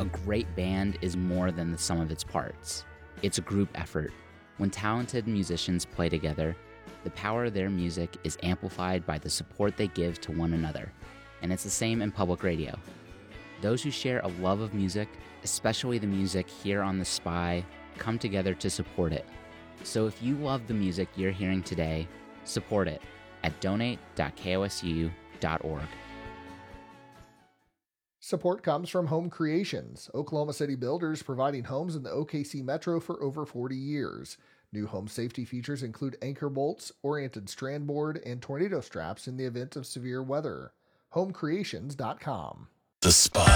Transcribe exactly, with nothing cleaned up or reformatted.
A great band is more than the sum of its parts. It's a group effort. When talented musicians play together, the power of their music is amplified by the support they give to one another. And it's the same in public radio. Those who share a love of music, especially the music here on The Spy, come together to support it. So if you love the music you're hearing today, support it at donate dot k o s u dot org. Support comes from Home Creations, Oklahoma City builders providing homes in the O K C Metro for over forty years. New home safety features include anchor bolts, oriented strand board, and tornado straps in the event of severe weather. home creations dot com. The Spy.